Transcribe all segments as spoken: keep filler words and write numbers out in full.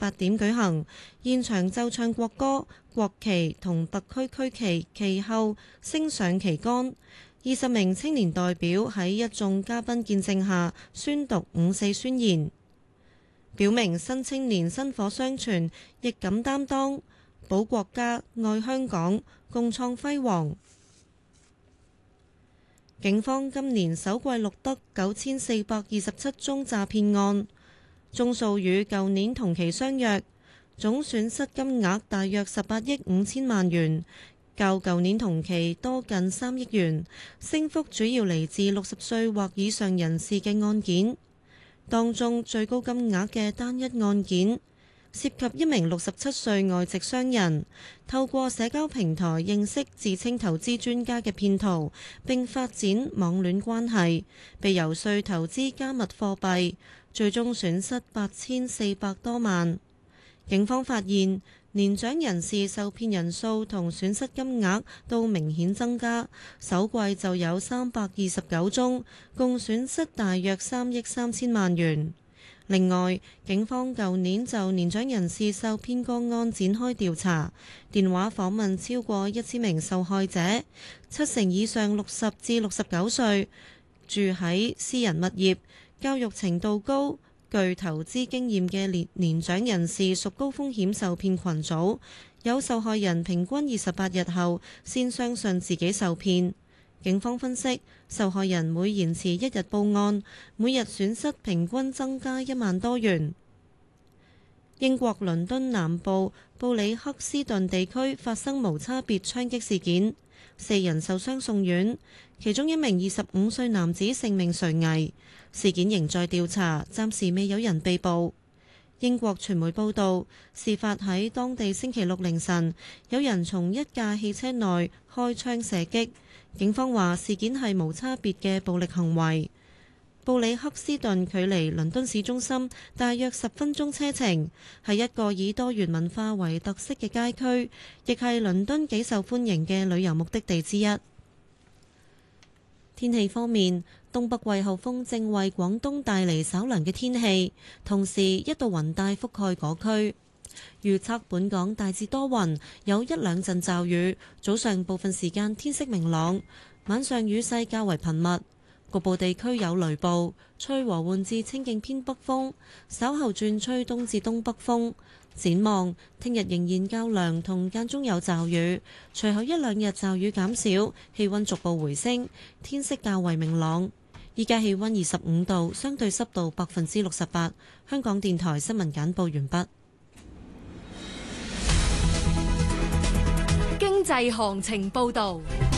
八點舉行，現場奏唱國歌、國旗同特區區旗，其後升上旗杆。二十名青年代表喺一眾嘉賓見證下宣讀五四宣言，表明新青年薪火相傳，亦敢擔當，保國家、愛香港，共創輝煌。警方今年首季錄得九千四百二十七宗詐騙案，宗數與舊年同期相若，總損失金額大約十八億五千萬元。較舊年同期多近三億元，升幅主要嚟自六十歲或以上人士嘅案件。當中最高金額嘅單一案件，涉及一名六十七歲外籍商人，透過社交平台認識自稱投資專家嘅騙徒，並發展網戀關係，被遊說投資加密貨幣，最終損失八千四百多萬。警方發現，年長人士受騙人數同損失金額都明顯增加，首季就有三百二十九宗，共損失大約三億三千萬元。另外，警方舊年就年長人士受騙個案展開調查，電話訪問超過一千名受害者，七成以上六十至六十九歲，住喺私人物業，教育程度高，具投資經驗嘅年年長人士屬高風險受騙群組，有受害人平均二十八日後先相信自己受騙。警方分析，受害人每延遲一日報案，每日損失平均增加一萬多元。英國倫敦南部布里克斯頓地區發生無差別槍擊事件，四人受傷送院，其中一名二十五歲男子性命垂危。事件仍在調查，暫時未有人被捕。英國傳媒報道，事發喺當地星期六凌晨，有人從一架汽車內開槍射擊。警方話事件係無差別嘅暴力行為。布里克斯頓距離倫敦市中心大約十分鐘車程，係一個以多元文化為特色嘅街區，亦係倫敦幾受歡迎嘅旅遊目的地之一。天氣方面，東北季候風正為廣東帶嚟稍涼嘅天氣，同時一道雲帶覆蓋嗰區。預測本港大致多雲，有一兩陣驟雨，早上部分時間天色明朗，晚上雨勢較為頻密，局部地區有雷暴，吹和緩至清勁偏北風，稍後轉吹東至東北風。展望聽日仍然較涼，同間中有驟雨，隨後一兩日驟雨減少，氣溫逐步回升，天色較為明朗。依家氣溫二十五度，相對濕度百分之六十八。香港電台新聞簡報完畢。 經濟行情報道。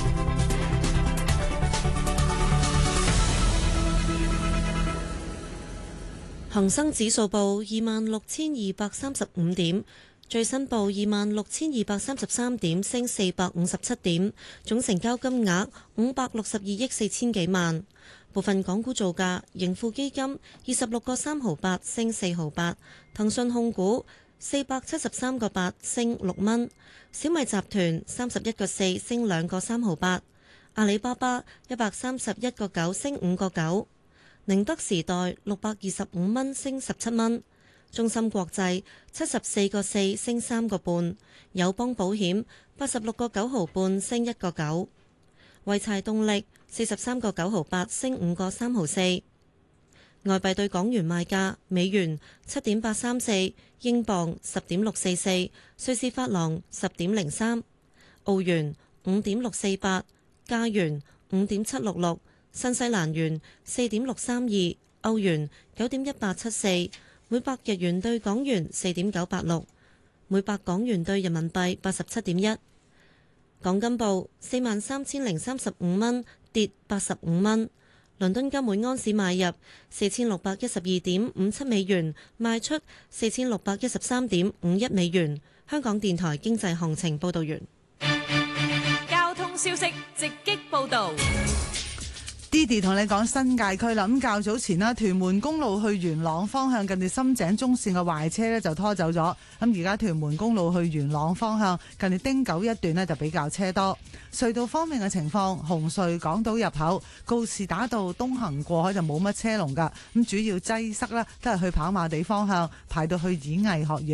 恒生指數報二萬六千二百三十五點，最新報二萬六千二百三十三點，升四百五十七點，總成交金額五百六十二億四千幾萬。部分港股造價，盈富基金二十六個三毫八，升四毫八；騰訊控股四百七十三個八，升六蚊；小米集團三十一個四，升兩個三毫八；阿里巴巴一百三十一個九，升五個九。寧德時代六百二十五蚊，升十七蚊；中芯國際七十四個四，升三個半；友邦保險八十六個九毫半，升一個九；濰柴動力四十三個九毫八，升五個三毫四。外幣對港元賣價：美元七點八三四，英鎊十點六四四，瑞士法郎十點零三，澳元五點六四八，加元五點七六六。新西蘭元四點六三二，歐元九點一八七四，每百日元對港元四點九八六，每百港元對人民幣八十七點一。港金報四萬三千零三十五蚊，跌八十五蚊。倫敦金每安士買入四千六百一十二點五七美元，賣出四千六百一十三點五一美元。香港電台經濟行情報道完。 交通消息直擊報道。 Didi 同你講新界區啦，咁較早前啦，屯門公路去元朗方向近住深井中線嘅壞車咧就拖走咗，咁而家屯門公路去元朗方向近住汀九一段呢就比較車多。隧道方面嘅情況，紅隧港島入口告士打道東行過海就冇乜車龍噶，咁主要擠塞啦，都係去跑馬地方向排到去演藝學院。